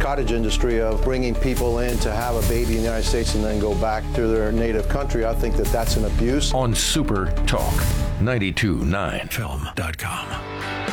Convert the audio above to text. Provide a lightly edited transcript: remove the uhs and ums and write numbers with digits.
cottage industry of bringing people in to have a baby in the United States and then go back to their native country. I think that that's an abuse. On Super Talk 92.9 Film.com.